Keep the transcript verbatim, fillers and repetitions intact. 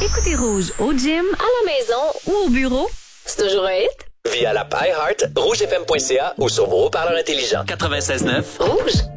Écoutez Rouge au gym, à la maison ou au bureau, c'est toujours un hit. Via l'app iHeart, rougefm point c a ou sur vos haut-parleurs intelligents. quatre-vingt-seize neuf Rouge.